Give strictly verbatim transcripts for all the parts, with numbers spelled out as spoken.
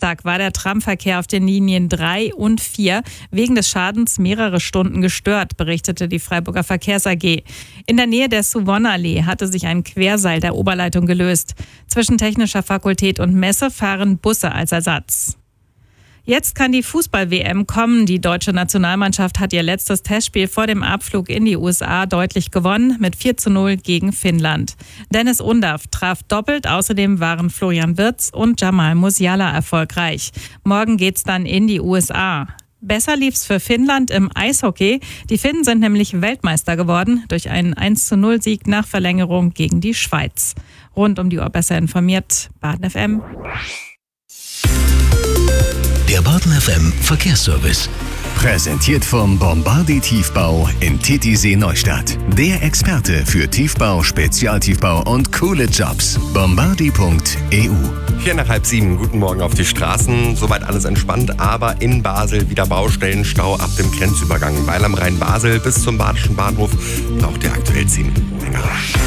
Samstag war der Tramverkehr auf den Linien drei und vier wegen des Schadens mehrere Stunden gestört, berichtete die Freiburger Verkehrs A G. In der Nähe der Souvonnallee hatte sich ein Querseil der Oberleitung gelöst. Zwischen Technischer Fakultät und Messe fahren Busse als Ersatz. Jetzt kann die Fußball-W M kommen. Die deutsche Nationalmannschaft hat ihr letztes Testspiel vor dem Abflug in die U S A deutlich gewonnen mit vier zu null gegen Finnland. Dennis Undav traf doppelt. Außerdem waren Florian Wirtz und Jamal Musiala erfolgreich. Morgen geht's dann in die U S A. Besser lief's für Finnland im Eishockey. Die Finnen sind nämlich Weltmeister geworden durch einen eins zu null Sieg nach Verlängerung gegen die Schweiz. Rund um die Uhr besser informiert, Baden F M. Der Baden F M Verkehrsservice. Präsentiert vom Bombardi Tiefbau in Titisee Neustadt. Der Experte für Tiefbau, Spezialtiefbau und coole Jobs. Bombardi punkt e u. Vier nach halb sieben, guten Morgen auf die Straßen. Soweit alles entspannt, aber in Basel wieder Baustellenstau ab dem Grenzübergang Weil am Rhein Basel bis zum Badischen Bahnhof braucht ihr aktuell zehn Minuten länger.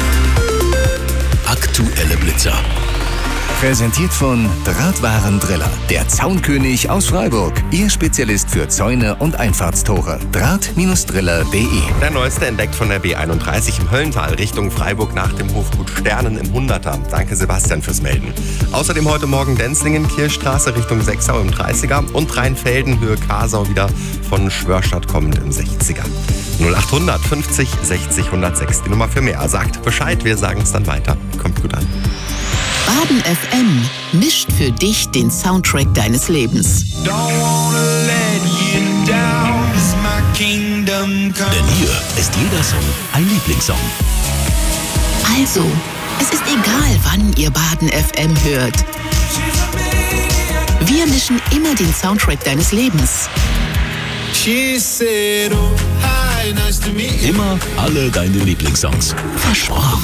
Aktuelle Blitzer. Präsentiert von Drahtwarendriller, der Zaunkönig aus Freiburg. Ihr Spezialist für Zäune und Einfahrtstore. Draht Driller punkt de. Der neueste entdeckt von der B einunddreißig im Höllental Richtung Freiburg nach dem Hofgut Sternen im Hunderter. Danke Sebastian fürs Melden. Außerdem heute Morgen Denzlingen, Kirchstraße Richtung Sechsau im dreißiger und Rheinfelden Höhe Kasau wieder von Schwörstadt kommend im sechziger. null achthundert fünfzig sechzig hundertsechs die Nummer für mehr. Sagt Bescheid, wir sagen es dann weiter. Kommt gut an. Baden F M mischt für dich den Soundtrack deines Lebens. Denn hier ist jeder Song ein Lieblingssong. Also, es ist egal, wann ihr Baden F M hört. Wir mischen immer den Soundtrack deines Lebens. Immer alle deine Lieblingssongs. Versprochen.